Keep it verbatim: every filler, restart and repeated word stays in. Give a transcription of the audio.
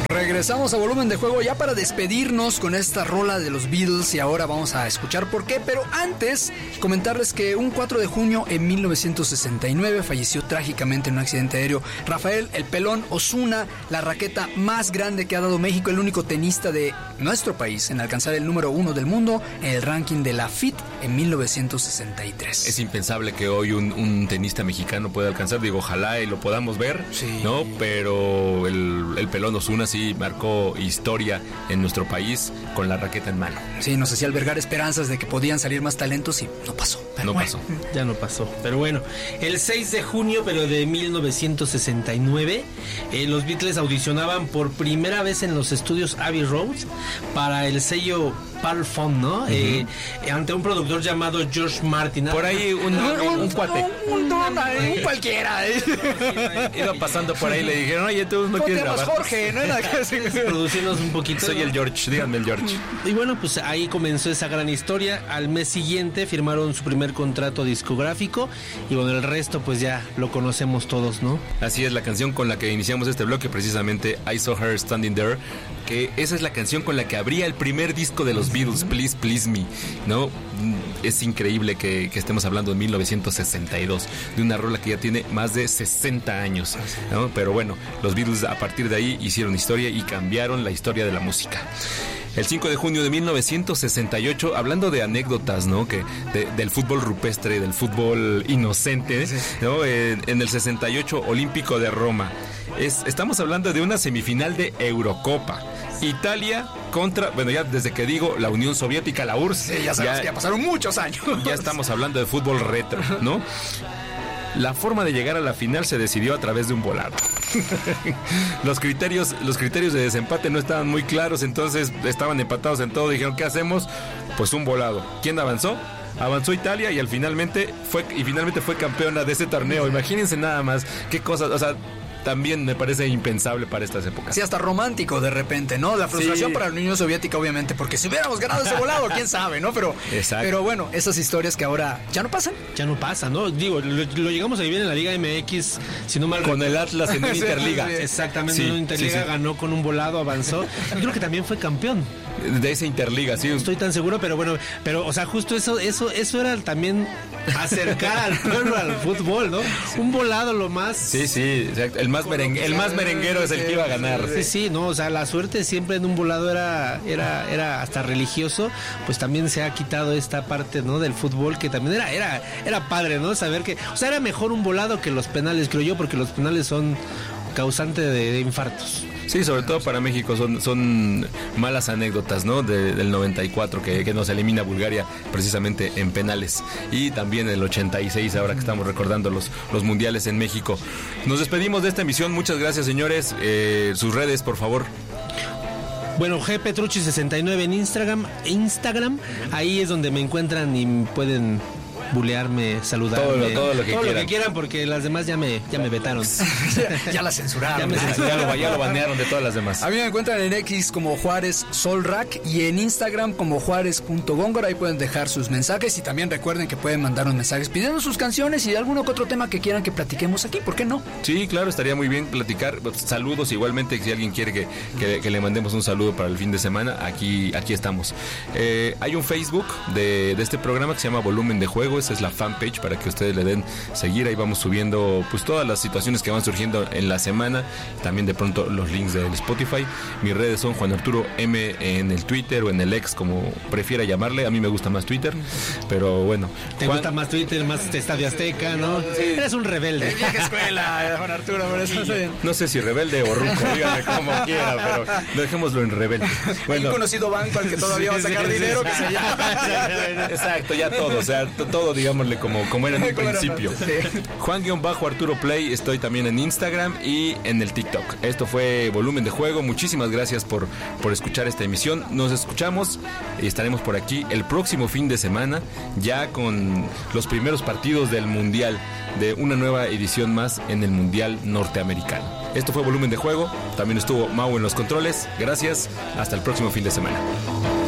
Regresamos a Volumen de Juego ya para despedirnos con esta rola de los Beatles y ahora vamos a escuchar por qué, pero antes comentarles que un cuatro de junio en mil novecientos sesenta y nueve falleció trágicamente en un accidente aéreo Rafael El Pelón Osuna, la raqueta más grande que ha dado México, el único tenista de nuestro país en alcanzar el número uno del mundo en el ranking de la F I T en mil novecientos sesenta y tres. Es impensable que hoy un, un tenista mexicano pueda alcanzar, digo, ojalá y lo podamos ver, sí, ¿no? Pero el, el Pelón Osuna sí marcó historia en nuestro país con la raqueta en mano. Sí, nos hacía albergar esperanzas de que podían salir más talentos y no pasó. No bueno. pasó. Ya no pasó. Pero bueno, el seis de junio, pero de mil novecientos sesenta y nueve, eh, los Beatles audicionaban por primera vez en los estudios Abbey Road para el sello Parlophone, ¿no? Uh-huh. eh, ante un productor llamado George Martin. Por ahí un, un, un, un cuate. Un, un, un, un cualquiera. ¿eh? Iba pasando por ahí y le dijeron, oye, tú no quieres grabar. Jorge, no era producirnos un poquito. Soy el George, díganme el George. Y bueno, pues ahí comenzó esa gran historia. Al mes siguiente firmaron su primer contrato discográfico y bueno, el resto pues ya lo conocemos todos, ¿no? Así es, la canción con la que iniciamos este bloque, precisamente I Saw Her Standing There, que esa es la canción con la que abría el primer disco de los Beatles, Please Please Me, ¿no? Es increíble que, que estemos hablando de mil novecientos sesenta y dos, de una rola que ya tiene más de sesenta años, ¿no? Pero bueno, los Beatles a partir de ahí hicieron historia y cambiaron la historia de la música. El cinco de junio de mil novecientos sesenta y ocho, hablando de anécdotas, ¿no? Que de, del fútbol rupestre, del fútbol inocente, ¿no? En, en el sesenta y ocho Olímpico de Roma. Es, estamos hablando de una semifinal de Eurocopa. Italia contra, bueno, ya desde que digo la Unión Soviética, la U R S S. Sí, ya sabemos ya, que ya pasaron muchos años. Ya estamos hablando de fútbol retro, ¿no? La forma de llegar a la final se decidió a través de un volado. los criterios, los criterios de desempate no estaban muy claros, entonces estaban empatados en todo. Dijeron, ¿qué hacemos? Pues un volado. ¿Quién avanzó? Avanzó Italia y al finalmente fue y finalmente fue campeona de ese torneo. Imagínense nada más qué cosas, o sea, también me parece impensable para estas épocas. Sí, hasta romántico de repente, ¿no? La frustración sí. Para la Unión Soviética, obviamente, porque si hubiéramos ganado ese volado, quién sabe, ¿no? Pero, pero bueno, esas historias que ahora ya no pasan. Ya no pasan, ¿no? Digo, lo, lo llegamos a vivir en la Liga M X, si no mal con el Atlas en una Interliga. Sí, exactamente, sí, en una Interliga, sí, sí. Ganó con un volado, avanzó. Yo creo que también fue campeón de esa Interliga, sí. No estoy tan seguro, pero bueno, pero o sea, justo eso, eso, eso era también acercar al pueblo al fútbol, ¿no? Un volado lo más. Sí, sí, el más merengue, el más merenguero es el que iba a ganar. Sí, sí, no, o sea, la suerte siempre en un volado era, era, era hasta religioso, pues también se ha quitado esta parte, ¿no? Del fútbol que también era, era, era padre, ¿no? Saber que, o sea, era mejor un volado que los penales, creo yo, porque los penales son causante de, de infartos. Sí, sobre todo para México son, son malas anécdotas, ¿no? De, del noventa y cuatro que, que nos elimina Bulgaria precisamente en penales, y también el ochenta y seis, ahora que estamos recordando los, los mundiales en México. Nos despedimos de esta emisión, muchas gracias, señores. Eh, sus redes, por favor. Bueno, G Petrucci sesenta y nueve en Instagram, Instagram, ahí es donde me encuentran y pueden bulearme, saludarme, todo lo, todo lo, que, todo quieran. lo que quieran, porque las demás ya me, ya me vetaron. ya, ya la censuraron. Ya, me censuraron. ya, lo, ya lo banearon de todas las demás. A mí me encuentran en X como Juárez Solrack y en Instagram como Juárez punto Góngora. Ahí pueden dejar sus mensajes y también recuerden que pueden mandarnos mensajes pidiendo sus canciones y alguno que otro tema que quieran que platiquemos aquí. ¿Por qué no? Sí, claro, estaría muy bien platicar. Saludos igualmente, si alguien quiere que, que, que le mandemos un saludo para el fin de semana, aquí, aquí estamos. Eh, hay un Facebook de, de este programa que se llama Volumen de Juego. Esa es la fanpage para que ustedes le den seguir. Ahí vamos subiendo pues todas las situaciones que van surgiendo en la semana, también de pronto los links del Spotify. Mis redes son Juan Arturo M en el Twitter o en el X, como prefiera llamarle. A mí me gusta más Twitter, pero bueno. ¿Te Juan... gusta más Twitter, más Estadio Azteca, no? Sí. Eres un rebelde. De vieja escuela, Juan Arturo, por eso sí. No sé si rebelde o ruco, dígame como quiera, pero dejémoslo en rebelde. Bueno. Un conocido banco al que todavía sí, va a sacar sí, dinero, sí, que sí. se llama. Exacto, ya todo, o sea, todo, digámosle como, como era en un principio. Juan-Arturo Play, estoy también en Instagram y en el TikTok. Esto fue Volumen de Juego. Muchísimas gracias por, por escuchar esta emisión. Nos escuchamos y estaremos por aquí el próximo fin de semana, ya con los primeros partidos del Mundial, de una nueva edición más en el Mundial Norteamericano. Esto fue Volumen de Juego. También estuvo Mau en los controles. Gracias. Hasta el próximo fin de semana.